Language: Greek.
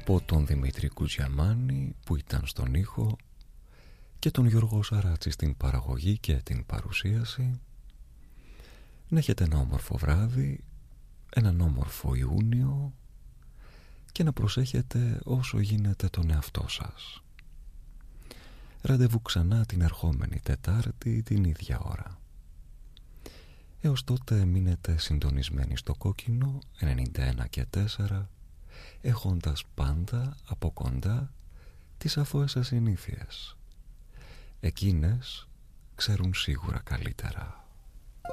από τον Δημήτρη Κουτζιαμάνη που ήταν στον ήχο και τον Γιώργο Σαράτσι στην παραγωγή και την παρουσίαση. Να έχετε ένα όμορφο βράδυ, έναν όμορφο Ιούνιο και να προσέχετε όσο γίνεται τον εαυτό σας. Ραντεβού ξανά την ερχόμενη Τετάρτη την ίδια ώρα. Έως τότε μείνετε συντονισμένοι στο κόκκινο 91,4, έχοντας πάντα από κοντά τις αθώες σας συνήθειες. Εκείνες ξέρουν σίγουρα καλύτερα.